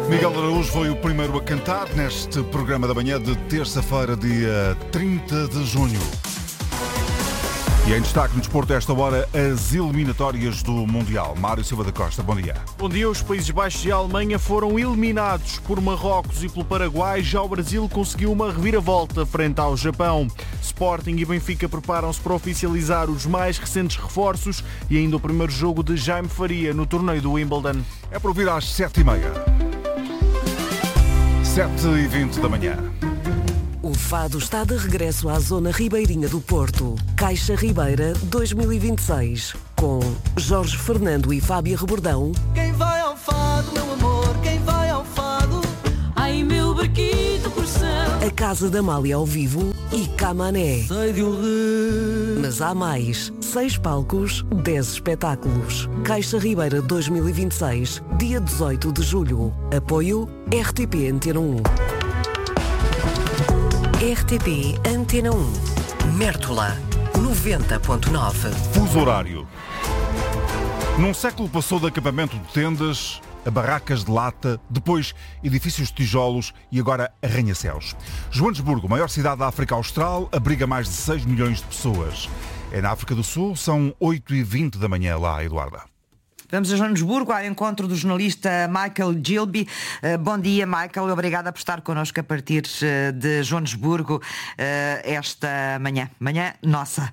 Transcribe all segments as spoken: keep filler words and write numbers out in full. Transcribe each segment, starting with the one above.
Miguel Araújo foi o primeiro a cantar neste programa da manhã de terça-feira, dia trinta de junho. E em destaque no desporto a esta hora, as eliminatórias do Mundial. Mário Silva da Costa, bom dia. Bom dia. Os Países Baixos e a Alemanha foram eliminados por Marrocos e pelo Paraguai. Já o Brasil conseguiu uma reviravolta frente ao Japão. Sporting e Benfica preparam-se para oficializar os mais recentes reforços e ainda o primeiro jogo de Jaime Faria no torneio do Wimbledon. É para ouvir às sete e meia. sete e vinte da manhã. O fado está de regresso à zona ribeirinha do Porto. Caixa Ribeira dois mil e vinte e seis. Com Jorge Fernando e Fábia Rebordão. Quem vai ao fado, meu amor, quem vai ao fado? Ai, meu barquito coração. A Casa da Amália ao vivo e Camané. Sei de um rio. Mas há mais. Seis palcos, dez espetáculos. Caixa Ribeira dois mil e vinte e seis, dia dezoito de julho. Apoio R T P Antena um. R T P Antena um. Mértola, noventa ponto nove. Fuso horário. Num século passou de acampamento de tendas a barracas de lata, depois edifícios de tijolos e agora arranha-céus. Joanesburgo, maior cidade da África Austral, abriga mais de seis milhões de pessoas. É na África do Sul, são oito e vinte da manhã lá, Eduarda. Vamos a Joanesburgo, ao encontro do jornalista Michael Gilby. Uh, bom dia, Michael. Obrigada por estar connosco a partir uh, de Joanesburgo uh, esta manhã. Manhã nossa.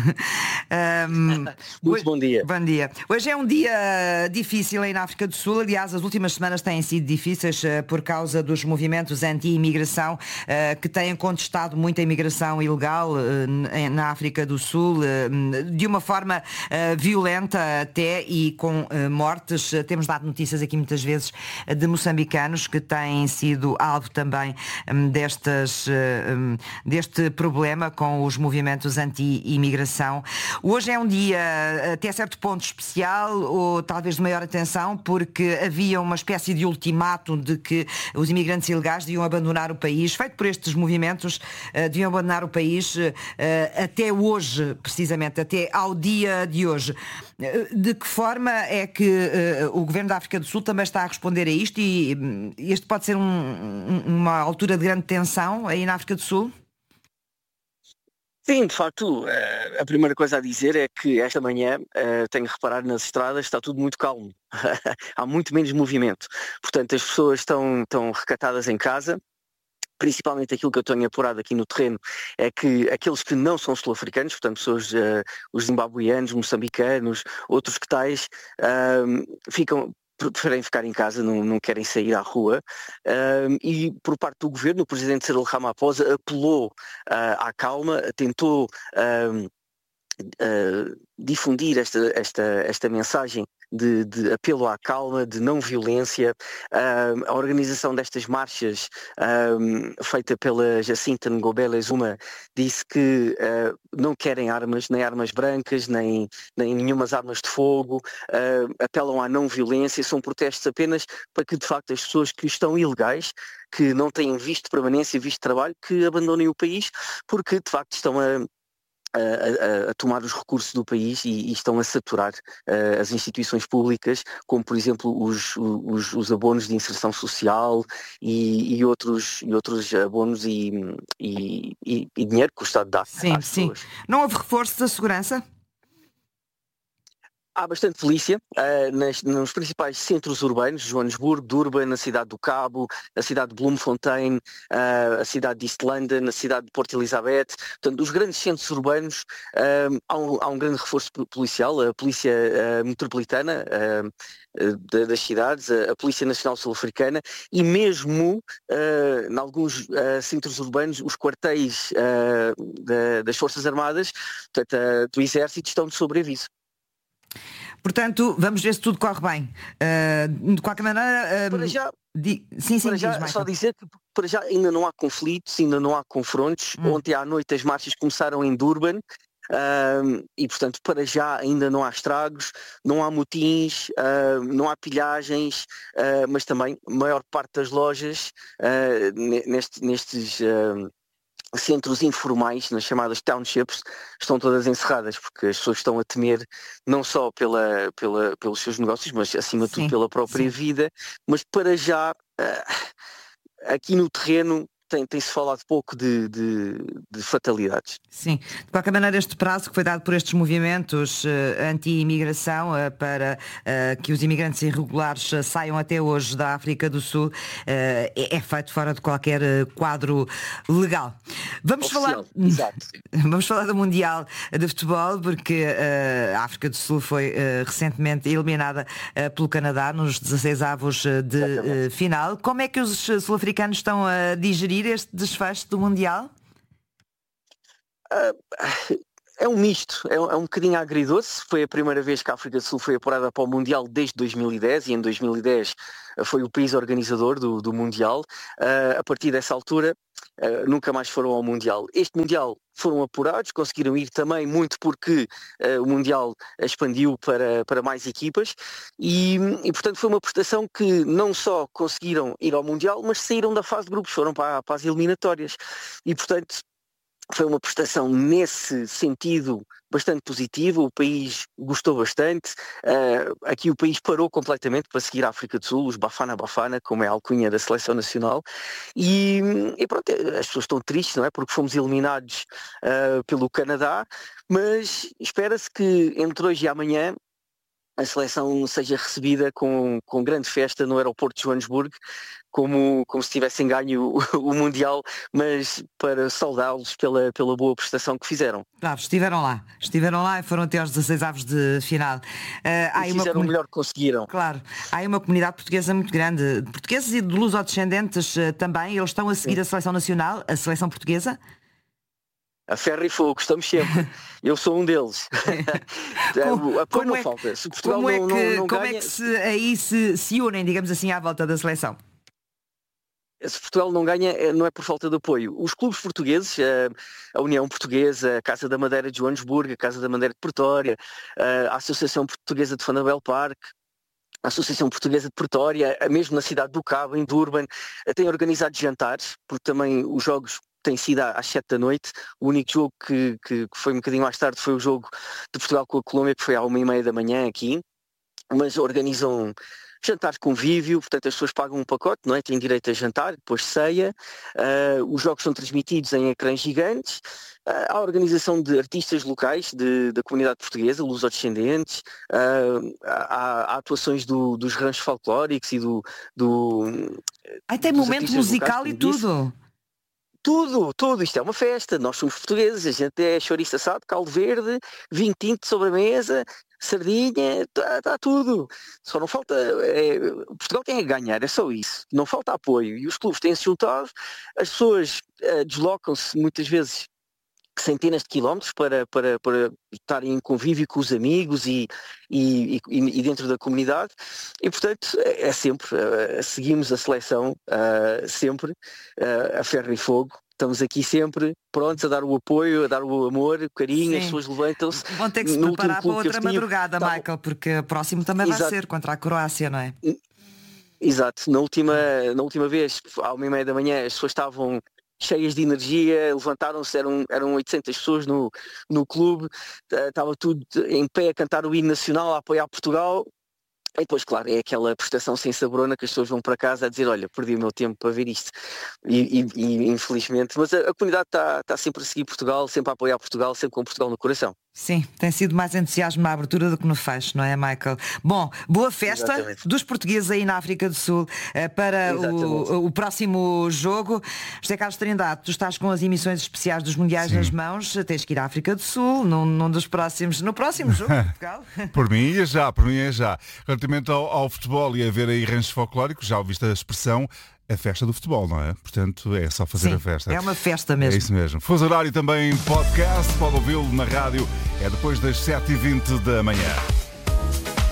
um, Muito hoje, bom dia. Bom dia. Hoje é um dia difícil aí na África do Sul. Aliás, as últimas semanas têm sido difíceis uh, por causa dos movimentos anti-imigração uh, que têm contestado muito a imigração ilegal uh, na África do Sul uh, de uma forma uh, violenta até e com mortes. Temos dado notícias aqui muitas vezes de moçambicanos que têm sido alvo também destas, deste problema com os movimentos anti-imigração. Hoje é um dia até certo ponto especial, ou talvez de maior atenção, porque havia uma espécie de ultimato de que os imigrantes ilegais deviam abandonar o país, feito por estes movimentos, deviam abandonar o país até hoje, precisamente, até ao dia de hoje. De que forma é que uh, o Governo da África do Sul também está a responder a isto e um, este pode ser um, uma altura de grande tensão aí na África do Sul? Sim, de facto, a primeira coisa a dizer é que esta manhã, tenho reparado nas estradas, está tudo muito calmo. Há muito menos movimento. Portanto, as pessoas estão, estão recatadas em casa. Principalmente aquilo que eu tenho apurado aqui no terreno é que aqueles que não são sul-africanos, portanto pessoas, uh, os zimbabueanos, moçambicanos, outros que tais, uh, ficam, preferem ficar em casa, não, não querem sair à rua. Uh, e por parte do governo, o presidente Cyril Ramaphosa apelou uh, à calma, tentou uh, uh, difundir esta, esta, esta mensagem De, de apelo à calma, de não violência. Uh, a organização destas marchas, uh, feita pela Jacinta Ngobele Zuma, disse que uh, não querem armas, nem armas brancas, nem, nem nenhumas armas de fogo, uh, apelam à não violência, são protestos apenas para que de facto as pessoas que estão ilegais, que não têm visto de permanência, visto de trabalho, que abandonem o país, porque de facto estão a A, a, a tomar os recursos do país e, e estão a saturar uh, as instituições públicas, como por exemplo os, os, os abonos de inserção social e, e, outros, e outros abonos e, e, e, e dinheiro que o Estado dá sim, às sim. pessoas. Não houve reforço da segurança? Há bastante polícia uh, nas, nos principais centros urbanos, Joanesburgo, Durban, na cidade do Cabo, a cidade de Bloemfontein, uh, a cidade de East London, a cidade de Port Elizabeth. Portanto, os grandes centros urbanos, uh, há, um, há um grande reforço policial, a polícia uh, metropolitana uh, uh, das cidades, a, a Polícia Nacional Sul-Africana e mesmo, uh, em alguns uh, centros urbanos, os quartéis uh, da, das Forças Armadas, portanto, uh, do Exército, estão de sobreaviso. Portanto, vamos ver se tudo corre bem. Uh, de qualquer maneira... Uh, para já, di... sim, sim, para já diz, só dizer que para já ainda não há conflitos, ainda não há confrontos. Hum. Ontem à noite as marchas começaram em Durban. Uh, e portanto para já ainda não há estragos, não há motins, uh, não há pilhagens, uh, mas também a maior parte das lojas uh, neste, nestes uh, centros informais, nas chamadas townships, estão todas encerradas, porque as pessoas estão a temer não só pela, pela, pelos seus negócios, mas acima de tudo Sim, pela própria sim. vida, mas para já, uh, aqui no terreno, tem, tem-se falado pouco de, de, de fatalidades. Sim, de qualquer maneira este prazo que foi dado por estes movimentos uh, anti-imigração uh, para uh, que os imigrantes irregulares uh, saiam até hoje da África do Sul uh, é, é feito fora de qualquer uh, quadro legal. Vamos Oficial, falar, exato. vamos falar do Mundial de Futebol, porque uh, a África do Sul foi uh, recentemente eliminada uh, pelo Canadá nos dezasseis avos de uh, final. Como é que os sul-africanos estão a digerir este desfecho do Mundial? Uh, é um misto, é um, é um bocadinho agridoce. Foi a primeira vez que a África do Sul foi apurada para o Mundial desde dois mil e dez, e em dois mil e dez foi o país organizador do, do Mundial. Uh, a partir dessa altura uh, nunca mais foram ao Mundial. Este Mundial foram apurados, conseguiram ir também muito porque uh, o Mundial expandiu para, para mais equipas e, e portanto foi uma prestação que não só conseguiram ir ao Mundial, mas saíram da fase de grupos, foram para, para as eliminatórias e portanto foi uma prestação nesse sentido bastante positiva, o país gostou bastante, uh, aqui o país parou completamente para seguir a África do Sul, os Bafana Bafana, como é a alcunha da seleção nacional, e, e pronto, as pessoas estão tristes, não é? Porque fomos eliminados uh, pelo Canadá, mas espera-se que entre hoje e amanhã a seleção seja recebida com, com grande festa no aeroporto de Joanesburgo, como, como se tivessem ganho o, o Mundial, mas para saudá-los pela, pela boa prestação que fizeram. Claro, estiveram lá, estiveram lá e foram até aos dezasseis avos de final. Uh, há e uma fizeram comuni... o melhor que conseguiram. Claro, há aí uma comunidade portuguesa muito grande, portugueses e de lusodescendentes uh, também, eles estão a seguir Sim. a seleção nacional, a seleção portuguesa? A ferro e fogo, estamos sempre. Eu sou um deles. como, a como não é, falta. Se Portugal como é não, que, não, não como ganha... é que se, aí se, se unem, digamos assim, à volta da seleção? Se Portugal não ganha, não é por falta de apoio. Os clubes portugueses, a União Portuguesa, a Casa da Madeira de Joanesburgo, a Casa da Madeira de Pretória, a Associação Portuguesa de Fanabel Park, a Associação Portuguesa de Pretória, mesmo na cidade do Cabo, em Durban, têm organizado jantares, porque também os jogos tem sido às sete da noite. O único jogo que, que, que foi um bocadinho mais tarde foi o jogo de Portugal com a Colômbia, que foi à uma e meia da manhã aqui, mas organizam jantares convívio, portanto as pessoas pagam um pacote, não é? Têm direito a jantar, depois ceia, uh, os jogos são transmitidos em ecrãs gigantes, uh, há a organização de artistas locais de, da comunidade portuguesa, lusodescendentes, uh, há, há atuações do, dos ranchos folclóricos e do... do Aí tem momento musical locais, e tudo. Tudo, tudo, isto é uma festa, nós somos portugueses, a gente é chouriço assado, caldo verde, vinho tinto sobre a mesa, sardinha, está tá tudo. Só não falta, é, Portugal tem a ganhar, é só isso, não falta apoio. E os clubes têm-se juntado, as pessoas uh, deslocam-se muitas vezes centenas de quilómetros para, para, para estarem em convívio com os amigos e, e, e, e dentro da comunidade e portanto é sempre, uh, seguimos a seleção uh, sempre, uh, a ferro e fogo, estamos aqui sempre prontos a dar o apoio, a dar o amor, o carinho. Sim. As pessoas levantam-se. Vão ter que se preparar para outra madrugada, tive, Michael, porque o próximo também Exato. Vai ser contra a Croácia, não é? Exato, na última, na última vez, à uma e meia da manhã, as pessoas estavam cheias de energia, levantaram-se, eram, eram oitocentas pessoas no, no clube, estava tudo em pé a cantar o hino nacional, a apoiar Portugal. E depois, claro, é aquela prestação sem saborona que as pessoas vão para casa a dizer, olha, perdi o meu tempo para ver isto. E, e, e infelizmente, mas a, a comunidade está, está sempre a seguir Portugal, sempre a apoiar Portugal, sempre com Portugal no coração. Sim, tem sido mais entusiasmo na abertura do que no fecho, não é, Michael? Bom, boa festa Exatamente. Dos portugueses aí na África do Sul para o, o próximo jogo. José Carlos Trindade, tu estás com as emissões especiais dos Mundiais Sim. nas mãos, tens que ir à África do Sul, num, num dos próximos, no próximo jogo de Portugal. Por mim é já, por mim é já. Relativamente ao, ao futebol e a ver aí ranchos folclóricos, já ouviste a expressão, a festa do futebol, não é? Portanto, é só fazer Sim, a festa. É uma festa mesmo. É isso mesmo. Fuso horário também em podcast, pode ouvi-lo na rádio, é depois das sete e vinte da manhã.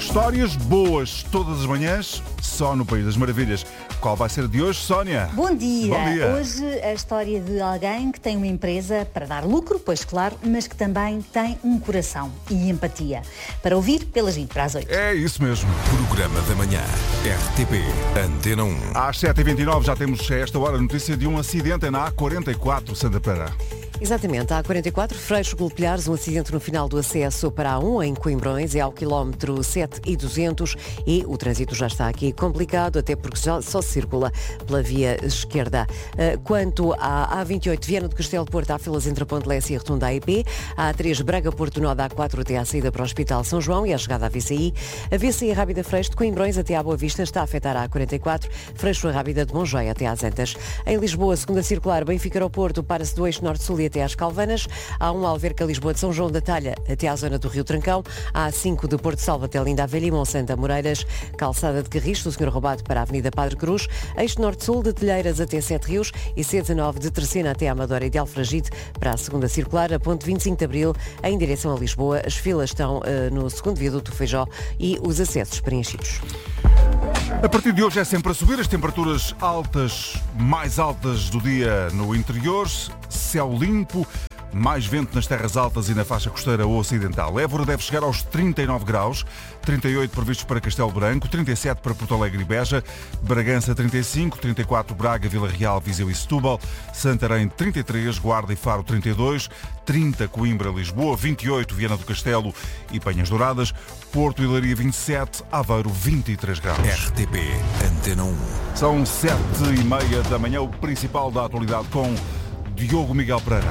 Histórias boas todas as manhãs, só no País das Maravilhas. Qual vai ser a de hoje, Sónia? Bom dia. Bom dia. Hoje a história de alguém que tem uma empresa para dar lucro, pois claro, mas que também tem um coração e empatia. Para ouvir pelas vinte para as oito. É isso mesmo. Programa da manhã, R T P, Antena um. Às sete e vinte e nove já temos a esta hora a notícia de um acidente na A quarenta e quatro, Santa Pereira. Exatamente, a A quarenta e quatro, Freixo Golpilhares, um acidente no final do acesso para a A um, em Coimbrões, é ao quilómetro sete e duzentos e o trânsito já está aqui complicado, até porque já só se circula pela via esquerda. Quanto à A vinte e oito, Viana do Castelo Porto, há filas entre a Ponte Lessa e a Rotunda A I P, a A três, Braga Porto Nó, da A quatro até à saída para o Hospital São João e à chegada à V C I. A V C I Rábida Freixo de Coimbrões até à Boa Vista está a afetar a A quarenta e quatro, Freixo Rábida de Monjoia até às Antas. Em Lisboa, segunda circular, Benfica ao Porto, para-se do eixo norte-sul e até às Calvanas. Há um Alverca Lisboa de São João da Talha até à zona do Rio Trancão. Há A cinco de Porto Salvo até Linda a Velha e Monsanto a Moreiras. Calçada de Carris, do senhor Roubado para a Avenida Padre Cruz. Eixo norte-sul de Telheiras até Sete Rios e C dezanove de Terceira até à Amadora e de Alfragide. Para a segunda circular, a ponte vinte e cinco de Abril em direção a Lisboa. As filas estão uh, no segundo viaduto Feijó e os acessos preenchidos. A partir de hoje é sempre a subir, as temperaturas altas, mais altas do dia no interior, céu limpo, mais vento nas terras altas e na faixa costeira ocidental. Évora deve chegar aos trinta e nove graus, trinta e oito previstos para Castelo Branco, trinta e sete para Porto Alegre e Beja, Bragança trinta e cinco, trinta e quatro Braga, Vila Real, Viseu e Setúbal, Santarém trinta e três, Guarda e Faro trinta e dois, trinta Coimbra, Lisboa, vinte e oito Viana do Castelo e Penhas Douradas, Porto e Leiria vinte e sete, Aveiro vinte e três graus. R T P, Antena um. São sete e meia da manhã, o principal da atualidade com Diogo Miguel Pereira.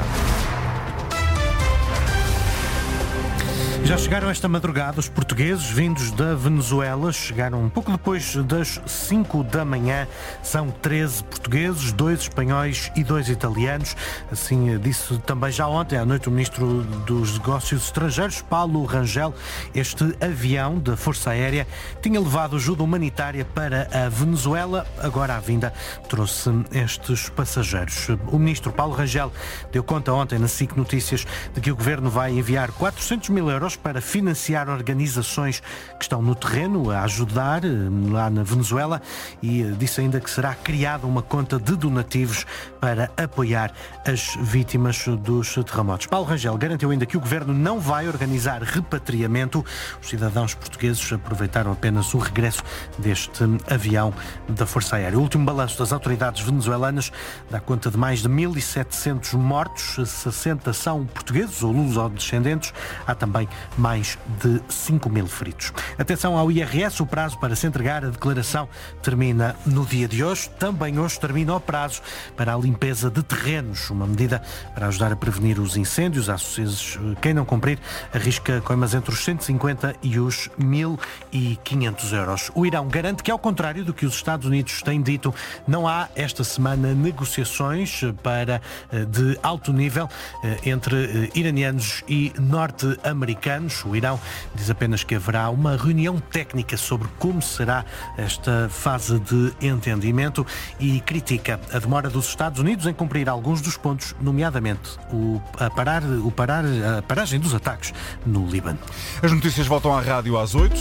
Já chegaram esta madrugada os portugueses vindos da Venezuela. Chegaram um pouco depois das cinco da manhã. São treze portugueses, dois espanhóis e dois italianos. Assim disse também já ontem à noite o Ministro dos Negócios Estrangeiros, Paulo Rangel. Este avião da Força Aérea tinha levado ajuda humanitária para a Venezuela. Agora à vinda trouxe estes passageiros. O Ministro Paulo Rangel deu conta ontem na S I C Notícias de que o Governo vai enviar quatrocentos mil euros para financiar organizações que estão no terreno a ajudar lá na Venezuela e disse ainda que será criada uma conta de donativos para apoiar as vítimas dos terremotos. Paulo Rangel garantiu ainda que o Governo não vai organizar repatriamento. Os cidadãos portugueses aproveitaram apenas o regresso deste avião da Força Aérea. O último balanço das autoridades venezuelanas dá conta de mais de mil e setecentos mortos, sessenta são portugueses ou luso-descendentes. Há também mais de cinco mil feridos. Atenção ao I R S, o prazo para se entregar a declaração termina no dia de hoje. Também hoje termina o prazo para a limpeza de terrenos, uma medida para ajudar a prevenir os incêndios. Às vezes, quem não cumprir arrisca coimas entre os cento e cinquenta e os mil e quinhentos euros. O Irão garante que, ao contrário do que os Estados Unidos têm dito, não há esta semana negociações para, de alto nível entre iranianos e norte-americanos. O Irão diz apenas que haverá uma reunião técnica sobre como será esta fase de entendimento e critica a demora dos Estados Unidos em cumprir alguns dos pontos, nomeadamente o, a, parar, o parar, a paragem dos ataques no Líbano. As notícias voltam à rádio às oito.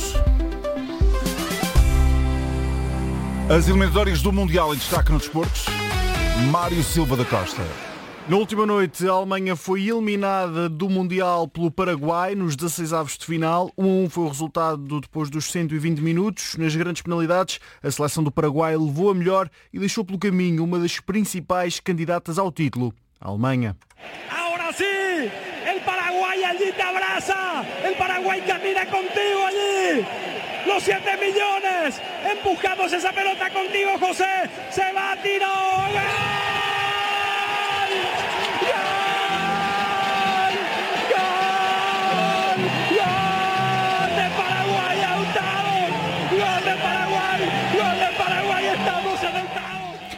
As eliminatórias do Mundial em destaque nos desportos. Mário Silva da Costa. Na última noite, a Alemanha foi eliminada do Mundial pelo Paraguai nos dezasseis avos de final. um a um foi o resultado depois dos cento e vinte minutos. Nas grandes penalidades, a seleção do Paraguai levou a melhor e deixou pelo caminho uma das principais candidatas ao título, a Alemanha. Agora sim, o Paraguai allí te abraça, o Paraguai camina contigo allí. Los siete millones empujados esa pelota contigo, José. Se va a tirar.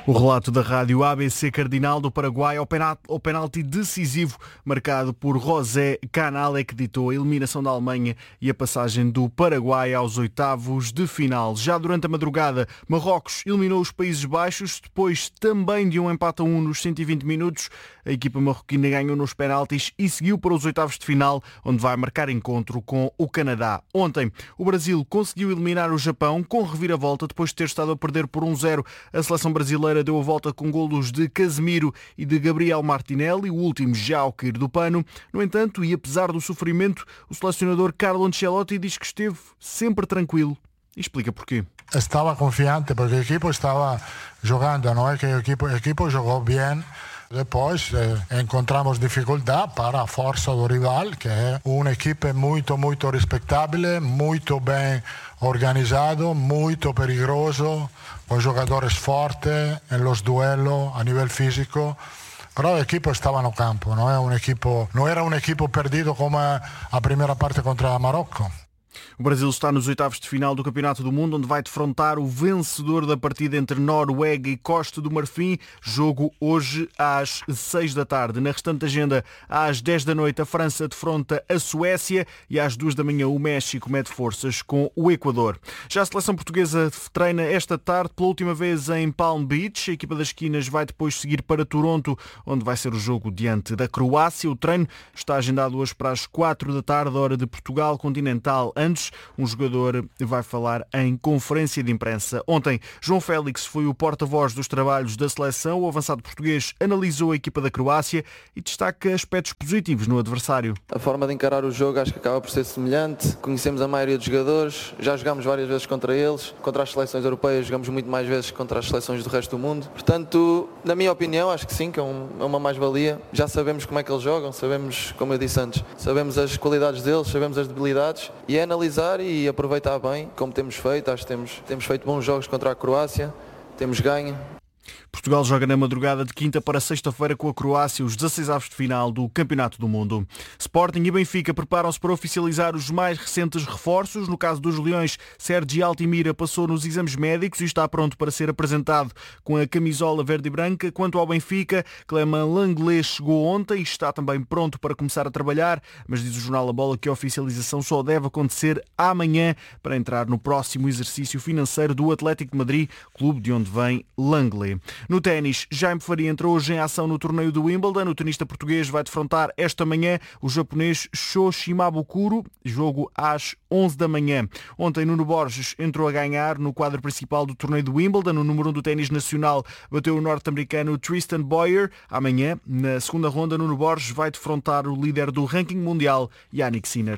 O relato da rádio A B C Cardinal do Paraguai ao penalti decisivo marcado por José Canal é que ditou a eliminação da Alemanha e a passagem do Paraguai aos oitavos de final. Já durante a madrugada, Marrocos eliminou os Países Baixos, depois também de um empate a um nos cento e vinte minutos. A equipa marroquina ganhou nos penaltis e seguiu para os oitavos de final, onde vai marcar encontro com o Canadá. Ontem, o Brasil conseguiu eliminar o Japão com reviravolta depois de ter estado a perder por um zero. A seleção brasileira deu a volta com golos de Casemiro e de Gabriel Martinelli, o último já ao cair do pano. No entanto, e apesar do sofrimento, o selecionador Carlo Ancelotti diz que esteve sempre tranquilo. E explica porquê. Estava confiante porque o equipo estava jogando, não é que o equipo, o equipo jogou bem. Depois eh, encontramos dificuldade para a força do rival, que é uma equipe muito, muito respeitável, muito bem organizado, muito perigoso, com jogadores fortes nos duelos a nível físico. Però l'equipo estava no campo, não é um equipo, não era um equipo perdido como a primeira parte contra Marrocos. O Brasil está nos oitavos de final do Campeonato do Mundo, onde vai defrontar o vencedor da partida entre Noruega e Costa do Marfim. Jogo hoje às seis da tarde. Na restante agenda, às dez da noite, a França defronta a Suécia e às duas da manhã o México mede forças com o Equador. Já a seleção portuguesa treina esta tarde pela última vez em Palm Beach. A equipa das esquinas vai depois seguir para Toronto, onde vai ser o jogo diante da Croácia. O treino está agendado hoje para as quatro da tarde, hora de Portugal continental. Antes, um jogador vai falar em conferência de imprensa. Ontem, João Félix foi o porta-voz dos trabalhos da seleção. O avançado português analisou a equipa da Croácia e destaca aspectos positivos no adversário. A forma de encarar o jogo acho que acaba por ser semelhante. Conhecemos a maioria dos jogadores, já jogámos várias vezes contra eles. Contra as seleções europeias jogamos muito mais vezes que contra as seleções do resto do mundo. Portanto, na minha opinião, acho que sim, que é uma mais-valia. Já sabemos como é que eles jogam, sabemos, como eu disse antes, sabemos as qualidades deles, sabemos as debilidades e é analisar e aproveitar bem, como temos feito. Acho que temos, temos feito bons jogos contra a Croácia, temos ganho. Portugal joga na madrugada de quinta para sexta-feira com a Croácia, os dezasseis avos de final do Campeonato do Mundo. Sporting e Benfica preparam-se para oficializar os mais recentes reforços. No caso dos Leões, Sergi Altimira passou nos exames médicos e está pronto para ser apresentado com a camisola verde e branca. Quanto ao Benfica, Clément Langlais chegou ontem e está também pronto para começar a trabalhar, mas diz o jornal A Bola que a oficialização só deve acontecer amanhã para entrar no próximo exercício financeiro do Atlético de Madrid, clube de onde vem Langlais. No ténis, Jaime Faria entrou hoje em ação no torneio do Wimbledon. O tenista português vai defrontar esta manhã o japonês Sho Shimabukuro, jogo às onze da manhã. Ontem, Nuno Borges entrou a ganhar no quadro principal do torneio do Wimbledon. O número um do ténis nacional bateu o norte-americano Tristan Boyer. Amanhã, na segunda ronda, Nuno Borges vai defrontar o líder do ranking mundial, Jannik Sinner.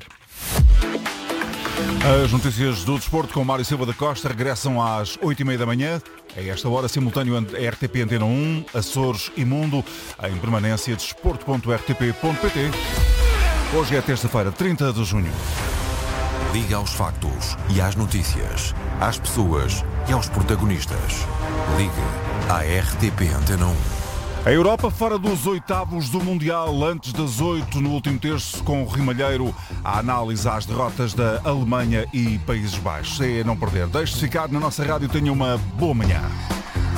As notícias do desporto com Mário Silva da Costa regressam às oito e meia da manhã. A esta hora, simultâneo R T P Antena um, Açores e Mundo, em permanência desporto ponto r t p ponto p t. Hoje é terça-feira, trinta de junho. Liga aos factos e às notícias, às pessoas e aos protagonistas. Liga à R T P Antena um. A Europa fora dos oitavos do Mundial, antes das oito no último terço, com o Rimalheiro, a análise às derrotas da Alemanha e Países Baixos. É não perder. Deixe-se ficar na nossa rádio, tenha uma boa manhã.